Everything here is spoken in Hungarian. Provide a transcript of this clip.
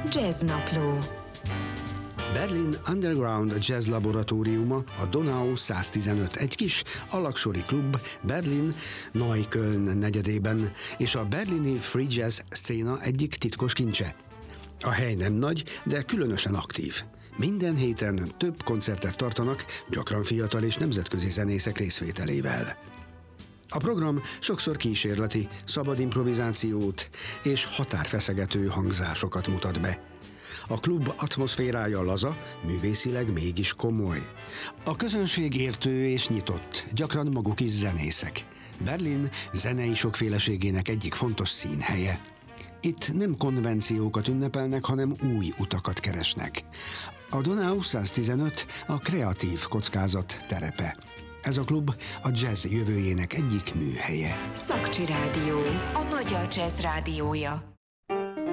Jazznapló. Berlin Underground Jazz Laboratóriuma, a Donau 115, egy kis alaksori klub Berlin Neukölln negyedében, és a berlini free jazz szcéna egyik titkos kincse. A hely nem nagy, de különösen aktív. Minden héten több koncertet tartanak, gyakran fiatal és nemzetközi zenészek részvételével. A program sokszor kísérleti, szabad improvizációt és határfeszegető hangzásokat mutat be. A klub atmoszférája laza, művészileg mégis komoly. A közönség értő és nyitott, gyakran maguk is zenészek. Berlin zenei sokféleségének egyik fontos színhelye. Itt nem konvenciókat ünnepelnek, hanem új utakat keresnek. A Donau 115 a kreatív kockázat terepe. Ez a klub a jazz jövőjének egyik műhelye. Szakcsi Rádió, a magyar jazz rádiója.